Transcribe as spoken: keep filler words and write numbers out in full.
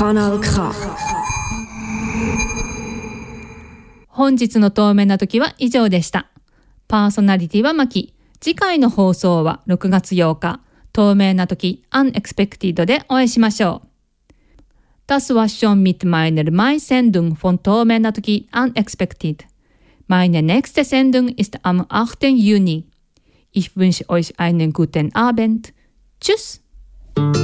Kanal K。 本日の透明な時は以上でした。パーソナリティはマキ。次回の放送はろくがつようか、透明な時 Unexpected でお会いしましょう。Das war schon mit meiner Mai-Sendung von透明な時 Unexpected. Meine nächste Sendung ist am achten Juni. Ich wünsche euch einen guten Abend. Tschüss!